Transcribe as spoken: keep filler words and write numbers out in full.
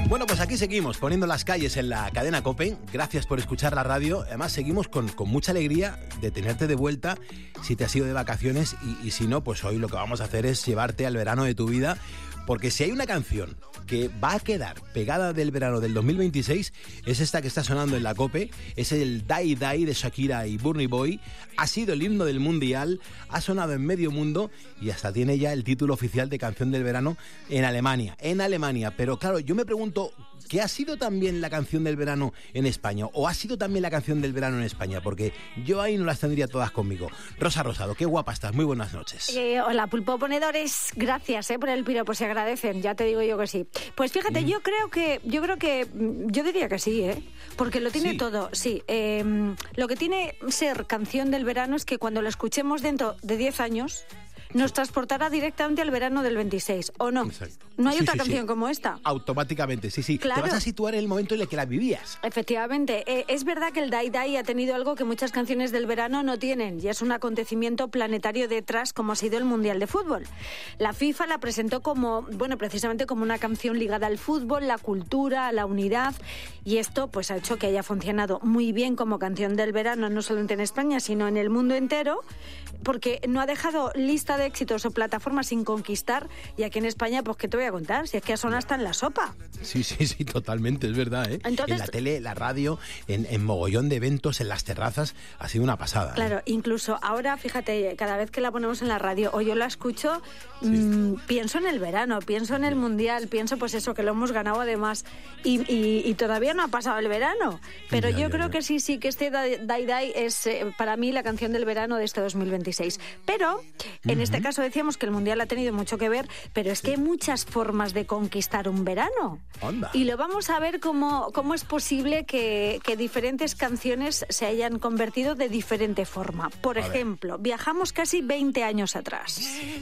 Bueno, pues aquí seguimos poniendo las calles en la cadena COPE. Gracias por escuchar la radio. Además, seguimos con, con mucha alegría de tenerte de vuelta si te has ido de vacaciones y, y si no, pues hoy lo que vamos a hacer es llevarte al verano de tu vida. Porque si hay una canción que va a quedar pegada del verano del dos mil veintiséis, es esta que está sonando en la COPE, es el Die Die de Shakira y Burna Boy. Ha sido el himno del mundial, ha sonado en medio mundo y hasta tiene ya el título oficial de canción del verano en Alemania, en Alemania. Pero claro, yo me pregunto, ¿qué ha sido también la canción del verano en España? ¿O ha sido también la canción del verano en España? Porque yo ahí no las tendría todas conmigo. Rosa Rosado, qué guapa estás, muy buenas noches. Eh, hola, pulpo ponedores, gracias eh, por el piropo, se agradecen, ya te digo yo que sí. Pues fíjate, mm. yo creo que, yo creo que, yo diría que sí, ¿eh? Porque lo tiene sí. todo, sí. Eh, lo que tiene ser canción del verano es que cuando lo escuchemos dentro de diez años... nos transportará directamente al verano del veintiséis, ¿o no? Exacto. No hay sí, otra sí, canción sí. como esta. Automáticamente, sí, sí. Claro. Te vas a situar en el momento en el que la vivías. Efectivamente. Eh, es verdad que el Die Die ha tenido algo que muchas canciones del verano no tienen, y es un acontecimiento planetario detrás, como ha sido el Mundial de Fútbol. La FIFA la presentó como, bueno, precisamente como una canción ligada al fútbol, la cultura, a la unidad, y esto pues ha hecho que haya funcionado muy bien como canción del verano, no solamente en España, sino en el mundo entero, porque no ha dejado lista de éxitos o plataformas sin conquistar, y aquí en España, pues ¿qué te voy a contar? Si es que son hasta en la sopa. Sí, sí, sí, totalmente, es verdad, ¿eh? Entonces, en la tele, la radio, en, en mogollón de eventos, en las terrazas, ha sido una pasada. Claro, ¿eh? Incluso ahora, fíjate, cada vez que la ponemos en la radio o yo la escucho, sí. mmm, pienso en el verano, pienso en el Mundial, pienso pues eso, que lo hemos ganado además, y, y, y todavía no ha pasado el verano. Pero ya, yo ya, creo ya. que sí, sí, que este Die Die es eh, para mí la canción del verano de este dos mil veintiséis. Pero, en uh-huh. este caso decíamos que el Mundial ha tenido mucho que ver, pero es sí. que hay muchas formas de conquistar un verano. Onda. Y lo vamos a ver cómo, cómo es posible que, que diferentes canciones se hayan convertido de diferente forma. Por a ejemplo, ver. viajamos casi veinte años atrás.